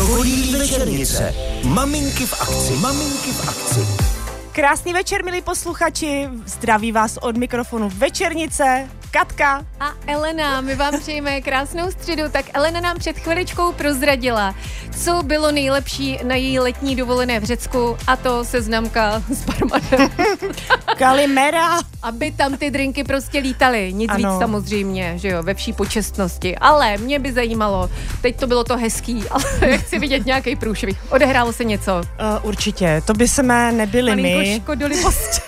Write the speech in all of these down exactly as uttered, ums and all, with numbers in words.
Krokodýlí večernice. Maminky v akci. Maminky v akci. Krásný večer, milí posluchači. Zdraví vás od mikrofonu Večernice Katka a Elena. My vám přejeme krásnou středu. Tak Elena nám před chviličkou prozradila, co bylo nejlepší na její letní dovolené v Řecku, a to seznamka s barmanem. Kalimera. Aby tam ty drinky prostě lítaly. Nic ano. víc samozřejmě, že jo, ve vší počestnosti. Ale mě by zajímalo, teď to bylo to hezký, ale chci vidět nějaký průšvih. Odehrálo se něco? Uh, určitě, to by jsme nebyli Malinko my. škodolibosti.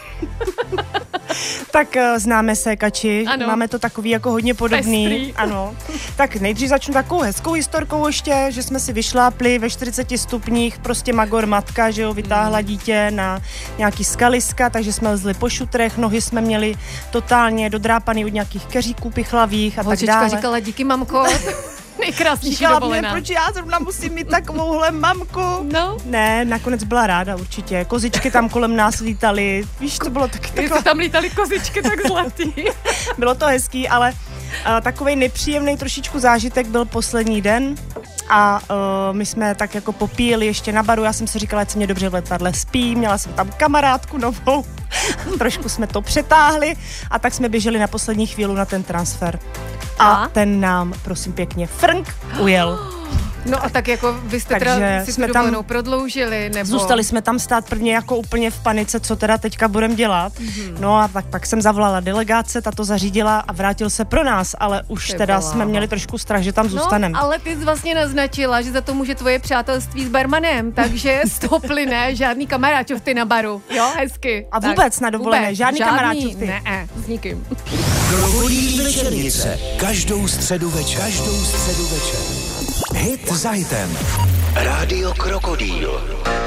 Tak uh, známe se, Kači, ano. Máme to takový jako hodně podobný. Pestrý. Ano. Tak nejdřív začnu takovou hezkou historkou ještě, že jsme si vyšlápli ve čtyřiceti stupních, prostě magor matka, že jo, vytáhla dítě na nějaký skaliska, takže jsme lezli po šutrech, nohy jsme měli totálně dodrápaný od nějakých keříků pichlavých a Holčička tak dále. říkala, díky mamko. Nejkrásnější Říkala dovolená. mě, proč já zrovna musím mít takovouhle mamku. No. Ne, nakonec byla ráda určitě. Kozičky tam kolem nás lítaly. Víš, to bylo taky Jestli tam lítaly kozičky, tak zlatý. Bylo to hezký, ale uh, takovej nepříjemný trošičku zážitek byl poslední den a uh, my jsme tak jako popíjeli ještě na baru. Já jsem si říkala, ať se mě dobře v letadle spí, měla jsem tam kamarádku novou. Trošku jsme to přetáhli a tak jsme běželi na poslední chvíli na ten transfer. A, a ten nám, prosím pěkně, frnk ujel. No a tak jako vy jste Takže teda si jsme tu dovolenou prodloužili, nebo... Zůstali jsme tam stát prvně jako úplně v panice, co teda teďka budeme dělat. Mm-hmm. No a tak pak jsem zavolala delegace, ta to zařídila a vrátil se pro nás, ale už Ty teda byla. jsme měli trošku strach, že tam zůstaneme. No, ale ty jsi vlastně naznačila, že za to může tvoje přátelství s barmanem, takže z toho plyne žádný kamaráčovty na baru, jo, hezky. A vůbec tak, na dovolené, vůbec, žádný, žádný kamaráčovty. Ne, s nikým. Krokodýlí večernice. Každou středu večer. Každou středu večer. Hit za hitem. Rádio Krokodýl.